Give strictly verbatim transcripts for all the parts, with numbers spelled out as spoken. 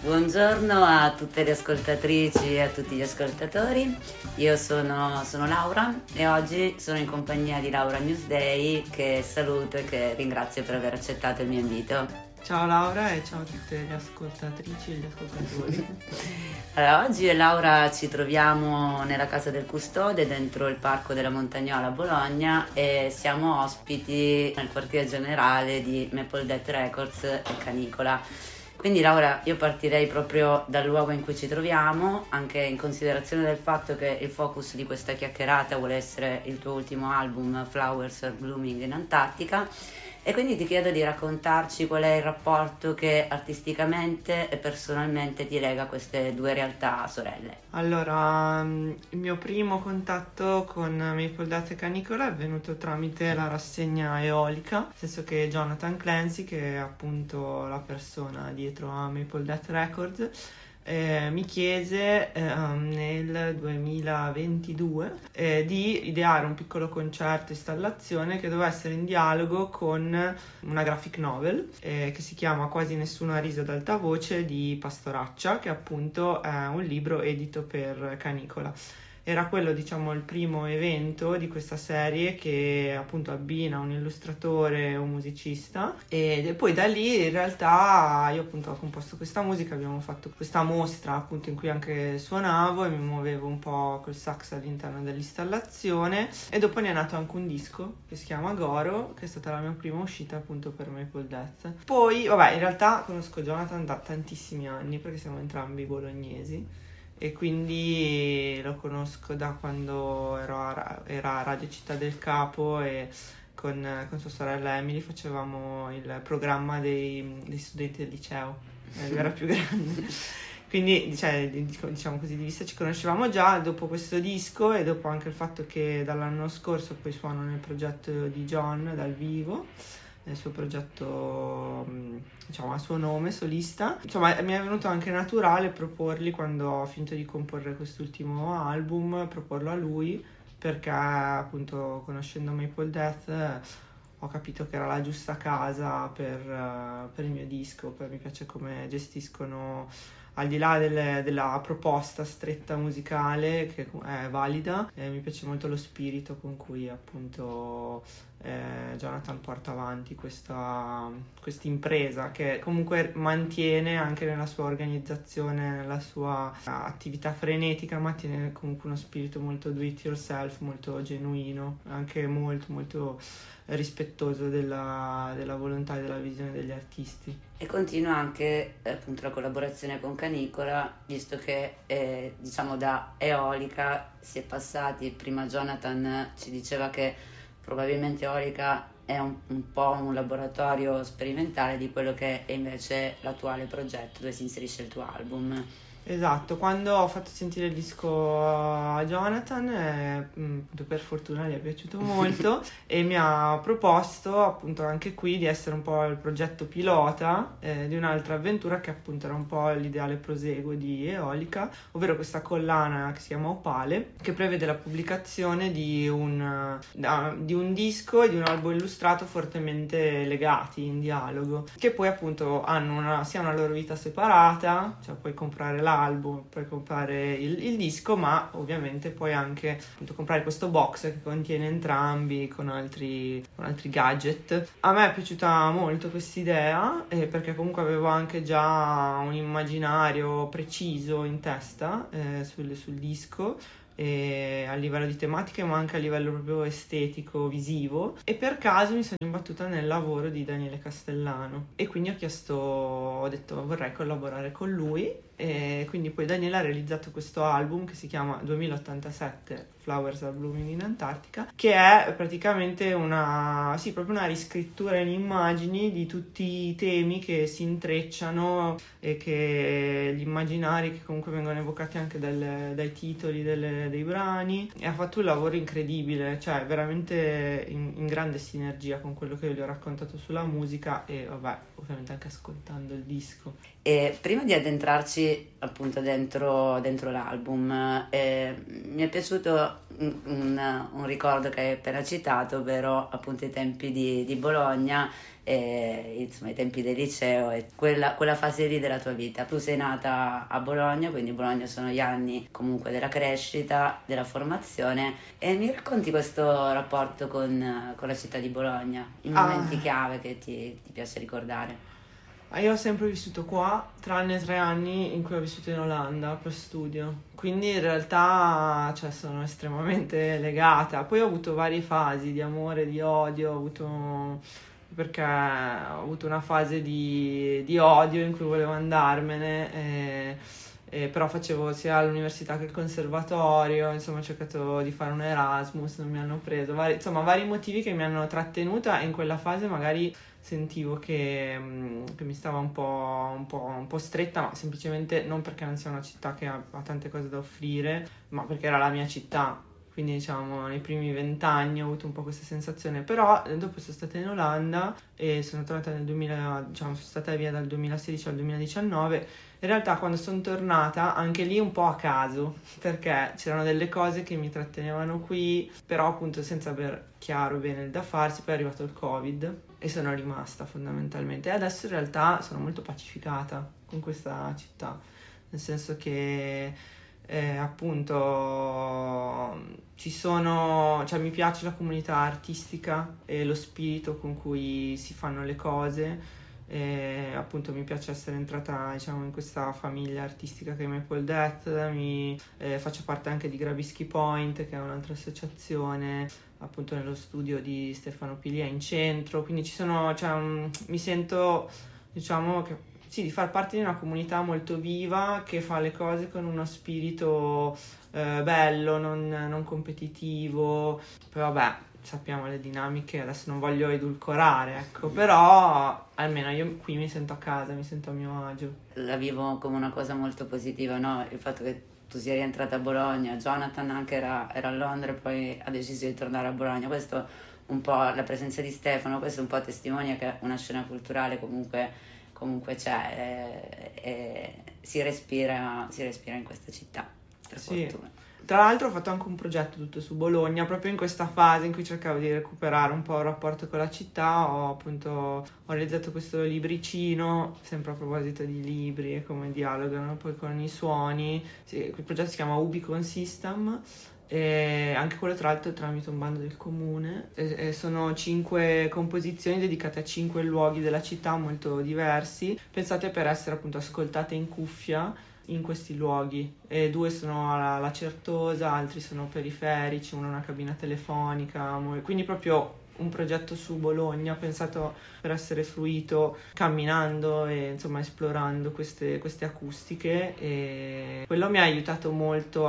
Buongiorno a tutte le ascoltatrici e a tutti gli ascoltatori. Io sono, sono Laura e oggi sono in compagnia di Laura Newsday, che saluto e che ringrazio per aver accettato il mio invito. Ciao Laura e ciao a tutte le ascoltatrici e gli ascoltatori. Allora, oggi io e Laura ci troviamo nella casa del custode dentro il parco della Montagnola a Bologna e siamo ospiti nel quartier generale di Maple Death Records e Canicola. Quindi Laura, io partirei proprio dal luogo in cui ci troviamo, anche in considerazione del fatto che il focus di questa chiacchierata vuole essere il tuo ultimo album, Flowers Are Blooming in Antarctica, e quindi ti chiedo di raccontarci qual è il rapporto che artisticamente e personalmente ti lega a queste due realtà sorelle. Allora, il mio primo contatto con Maple Death e Canicola è avvenuto tramite la rassegna eolica, nel senso che Jonathan Clancy, che è appunto la persona dietro a Maple Death Records, Eh, mi chiese eh, nel duemilaventidue eh, di ideare un piccolo concerto installazione che doveva essere in dialogo con una graphic novel eh, che si chiama Quasi nessuno ha riso ad alta voce di Pastoraccia, che appunto è un libro edito per Canicola. Era quello, diciamo, il primo evento di questa serie che appunto abbina un illustratore e un musicista, e poi da lì in realtà io appunto ho composto questa musica, abbiamo fatto questa mostra appunto in cui anche suonavo e mi muovevo un po' col sax all'interno dell'installazione, e dopo ne è nato anche un disco che si chiama Goro, che è stata la mia prima uscita appunto per Maple Death. Poi vabbè, in realtà conosco Jonathan da tantissimi anni perché siamo entrambi bolognesi e quindi lo conosco da quando ero a, era a Radio Città del Capo, e con, con sua sorella Emily facevamo il programma dei, dei studenti del liceo, lui era più grande. Quindi cioè, diciamo così, di vista ci conoscevamo già. Dopo questo disco e dopo anche il fatto che dall'anno scorso poi suono nel progetto di John dal vivo, nel suo progetto, diciamo, a suo nome, solista. Insomma, mi è venuto anche naturale proporli quando ho finito di comporre quest'ultimo album, proporlo a lui, perché appunto conoscendo Maple Death ho capito che era la giusta casa per, per il mio disco. Poi mi piace come gestiscono, al di là delle, della proposta stretta musicale che è valida, eh, mi piace molto lo spirito con cui appunto eh, Jonathan porta avanti questa impresa, che comunque mantiene anche nella sua organizzazione, nella sua attività frenetica, ma tiene comunque uno spirito molto do it yourself, molto genuino, anche molto molto rispettoso della, della volontà e della visione degli artisti. E continua anche appunto la collaborazione con Canicola, visto che eh, diciamo da Eolica si è passati, prima Jonathan ci diceva che probabilmente Eolica è un, un po' un laboratorio sperimentale di quello che è invece l'attuale progetto dove si inserisce il tuo album. Esatto, quando ho fatto sentire il disco a Jonathan, eh, per fortuna gli è piaciuto molto e mi ha proposto appunto anche qui di essere un po' il progetto pilota eh, di un'altra avventura che appunto era un po' l'ideale proseguo di Eolica, ovvero questa collana che si chiama Opale, che prevede la pubblicazione di un, uh, di un disco e di un album illustrato fortemente legati in dialogo, che poi appunto hanno una, sia una loro vita separata, cioè puoi comprare la album, puoi comprare il, il disco, ma ovviamente puoi anche appunto comprare questo box che contiene entrambi con altri, con altri gadget. A me è piaciuta molto quest'idea eh, perché comunque avevo anche già un immaginario preciso in testa eh, sul, sul disco, e a livello di tematiche ma anche a livello proprio estetico, visivo, e per caso mi sono imbattuta nel lavoro di Daniele Castellano e quindi ho chiesto, ho detto vorrei collaborare con lui, e quindi poi Daniele ha realizzato questo album che si chiama duemilaottantasette Flowers Are Blooming in Antarctica, che è praticamente una, sì, proprio una riscrittura in immagini di tutti i temi che si intrecciano e che gli immaginari che comunque vengono evocati anche dal, dai titoli delle, dei brani, e ha fatto un lavoro incredibile, cioè veramente in, in grande sinergia con quello che io gli ho raccontato sulla musica e vabbè, ovviamente anche ascoltando il disco. E prima di addentrarci appunto dentro, dentro l'album, eh, mi è piaciuto un, un, un ricordo che hai appena citato, ovvero appunto i tempi di, di Bologna, e, insomma, i tempi del liceo e quella, quella fase lì della tua vita. Tu sei nata a Bologna, quindi Bologna sono gli anni comunque della crescita, della formazione, e mi racconti questo rapporto con, con la città di Bologna, i momenti Ah. chiave che ti, ti piace ricordare? Ah, io ho sempre vissuto qua, tranne tre anni in cui ho vissuto in Olanda per studio, quindi in realtà cioè, sono estremamente legata. Poi ho avuto varie fasi di amore, di odio, ho avuto perché ho avuto una fase di, di odio in cui volevo andarmene, e, e però facevo sia l'università che il conservatorio, insomma ho cercato di fare un Erasmus, non mi hanno preso, vari, insomma vari motivi che mi hanno trattenuta e in quella fase magari sentivo che, mh, che mi stava un po', un po', un po' stretta, ma semplicemente non perché non sia una città che ha, ha tante cose da offrire, ma perché era la mia città. Quindi diciamo nei primi vent'anni ho avuto un po' questa sensazione, però eh, dopo sono stata in Olanda e sono tornata nel duemila, diciamo sono stata via dal duemilasedici al duemiladiciannove. In realtà quando sono tornata anche lì un po' a caso, perché c'erano delle cose che mi trattenevano qui, però appunto senza aver chiaro bene il da farsi. Poi è arrivato il Covid e sono rimasta fondamentalmente, e adesso in realtà sono molto pacificata con questa città, nel senso che eh, appunto ci sono, cioè mi piace la comunità artistica e lo spirito con cui si fanno le cose. E appunto mi piace essere entrata, diciamo, in questa famiglia artistica che è Maple Death. Mi eh, faccio parte anche di Grabischi Point, che è un'altra associazione appunto nello studio di Stefano Pilia in centro, quindi ci sono, cioè, um, mi sento, diciamo, che sì, di far parte di una comunità molto viva che fa le cose con uno spirito eh, bello, non, non competitivo. Poi vabbè, sappiamo le dinamiche, adesso non voglio edulcorare, ecco, però almeno io qui mi sento a casa, mi sento a mio agio. La vivo come una cosa molto positiva, no? Il fatto che tu sia rientrata a Bologna, Jonathan anche era, era a Londra e poi ha deciso di tornare a Bologna. Questo un po', la presenza di Stefano, questo un po' testimonia che una scena culturale comunque, comunque c'è, e, e si respira, si respira in questa città, per Sì. fortuna. Tra l'altro ho fatto anche un progetto tutto su Bologna, proprio in questa fase in cui cercavo di recuperare un po' il rapporto con la città. Ho appunto ho realizzato questo libricino, sempre a proposito di libri e come dialogano poi con i suoni. Sì, il progetto si chiama Ubicon System, e anche quello tra l'altro tramite un bando del comune. E, e sono cinque composizioni dedicate a cinque luoghi della città molto diversi, pensate per essere appunto ascoltate in cuffia in questi luoghi, e due sono alla Certosa, altri sono periferici, uno è una cabina telefonica, quindi proprio un progetto su Bologna pensato per essere fruito camminando e insomma esplorando queste, queste acustiche, e quello mi ha aiutato molto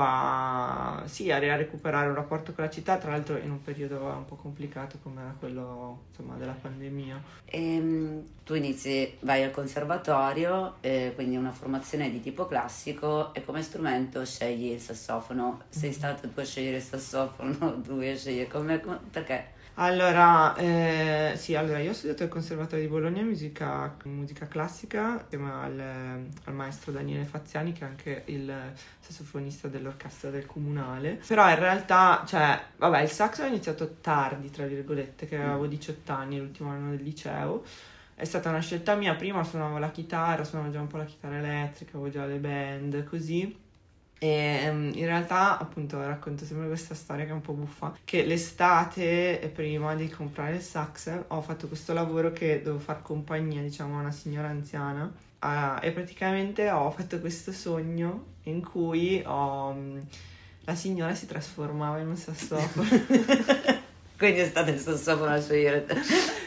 a sì a recuperare un rapporto con la città, tra l'altro in un periodo un po' complicato come era quello insomma della pandemia. E, tu inizi, vai al conservatorio, eh, quindi una formazione di tipo classico, e come strumento scegli il sassofono. Sei stato tu a scegliere il sassofono, tu a scegliere come, come perché? Allora, eh, sì, allora io ho studiato al Conservatorio di Bologna musica, musica classica insieme al, al maestro Daniele Faziani, che è anche il sassofonista dell'orchestra del Comunale. Però in realtà, cioè, vabbè, il sax ho iniziato tardi, tra virgolette, che avevo diciotto anni, l'ultimo anno del liceo. È stata una scelta mia, prima suonavo la chitarra, suonavo già un po' la chitarra elettrica, avevo già le band, così. E um, in realtà appunto racconto sempre questa storia che è un po' buffa, che l'estate prima di comprare il sax ho fatto questo lavoro che dovevo far compagnia, diciamo, a una signora anziana, uh, e praticamente ho fatto questo sogno in cui ho, um, la signora si trasformava in un sassofono. Quindi è stato il sassofono a scegliere te.